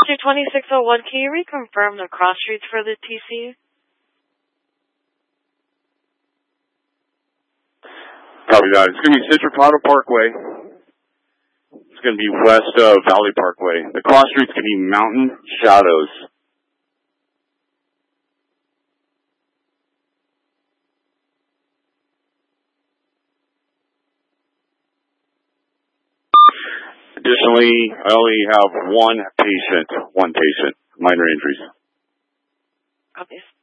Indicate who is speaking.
Speaker 1: Passenger 2601, can you reconfirm the cross streets for the TC?
Speaker 2: Copy that. It's going to be Citricado Parkway. It's going to be west of Valley Parkway. The cross street's going to be Mountain Shadows. Additionally, I only have one patient, minor injuries.
Speaker 1: Obvious.